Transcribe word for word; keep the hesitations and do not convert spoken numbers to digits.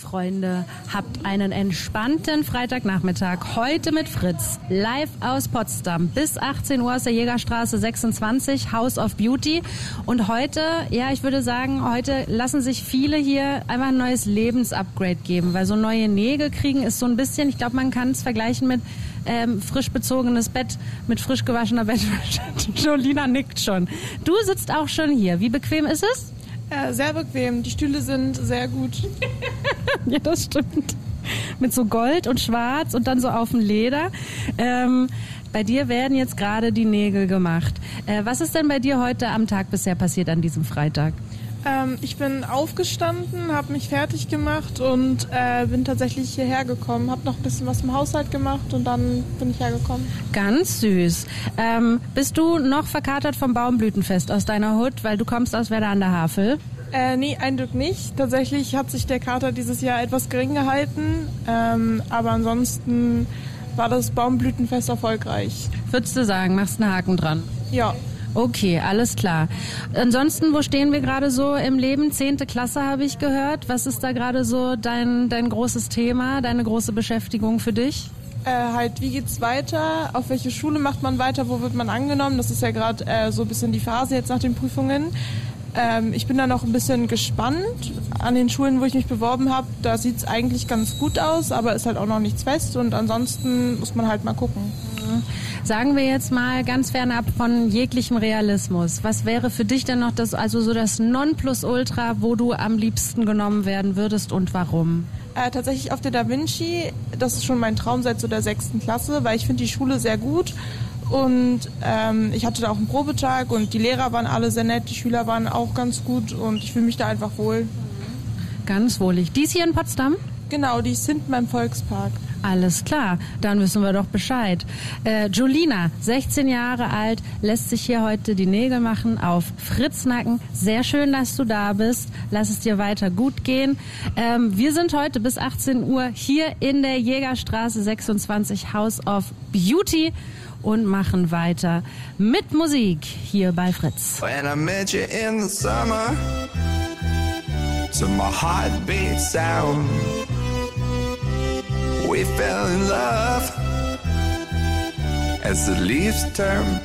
Freunde, habt einen entspannten Freitagnachmittag. Heute mit Fritz, live aus Potsdam. Bis achtzehn Uhr aus der Jägerstraße sechsundzwanzig, House of Beauty. Und heute, ja, ich würde sagen, heute lassen sich viele hier einfach ein neues Lebensupgrade geben. Weil so neue Nägel kriegen ist so ein bisschen, ich glaube, man kann es vergleichen mit ähm, frisch bezogenes Bett, mit frisch gewaschener Bettwäsche. Jolina nickt schon. Du sitzt auch schon hier. Wie bequem ist es? Ja, sehr bequem. Die Stühle sind sehr gut. Ja, das stimmt. Mit so Gold und Schwarz und dann so auf dem Leder. Ähm, bei dir werden jetzt gerade die Nägel gemacht. Äh, was ist denn bei dir heute am Tag bisher passiert an diesem Freitag? Ähm, ich bin aufgestanden, habe mich fertig gemacht und äh, bin tatsächlich hierher gekommen. Habe noch ein bisschen was im Haushalt gemacht und dann bin ich hergekommen. Ganz süß. Ähm, bist du noch verkatert vom Baumblütenfest aus deiner Hut, weil du kommst aus Werder an der Havel? Äh, nee, ein Glück nicht. Tatsächlich hat sich der Kater dieses Jahr etwas gering gehalten. Ähm, aber ansonsten war das Baumblütenfest erfolgreich. Würdest du sagen, machst einen Haken dran? Ja. Okay, alles klar. Ansonsten, wo stehen wir gerade so im Leben? Zehnte Klasse habe ich gehört. Was ist da gerade so dein, dein großes Thema, deine große Beschäftigung für dich? Äh, halt, wie geht's weiter? Auf welche Schule macht man weiter? Wo wird man angenommen? Das ist ja gerade äh, so ein bisschen die Phase jetzt nach den Prüfungen. Ähm, ich bin da noch ein bisschen gespannt. An den Schulen, wo ich mich beworben habe, da sieht's eigentlich ganz gut aus, aber ist halt auch noch nichts fest und ansonsten muss man halt mal gucken. Sagen wir jetzt mal ganz fernab von jeglichem Realismus. Was wäre für dich denn noch das, also so das Nonplusultra, wo du am liebsten genommen werden würdest und warum? Äh, tatsächlich auf der Da Vinci. Das ist schon mein Traum seit so der sechsten Klasse, weil ich finde die Schule sehr gut. Und ähm, ich hatte da auch einen Probetag und die Lehrer waren alle sehr nett, die Schüler waren auch ganz gut und ich fühle mich da einfach wohl. Ganz wohlig. Dies hier in Potsdam? Genau, die ist hinten beim Volkspark. Alles klar, dann wissen wir doch Bescheid. Äh, Jolina, sechzehn Jahre alt, lässt sich hier heute die Nägel machen auf Fritznacken. Sehr schön, dass du da bist. Lass es dir weiter gut gehen. Ähm, wir sind heute bis achtzehn Uhr hier in der Jägerstraße sechsundzwanzig, House of Beauty und machen weiter mit Musik hier bei Fritz. When I met you in the summer, to my heartbeat sound, we fell in love as the leaves turn